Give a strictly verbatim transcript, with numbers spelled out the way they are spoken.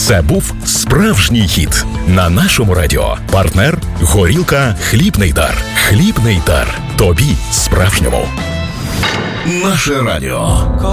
Це був справжній хіт на нашому радіо. Партнер горілка «Хлібний дар». «Хлібний дар». Тобі справжньому. Наше радіо.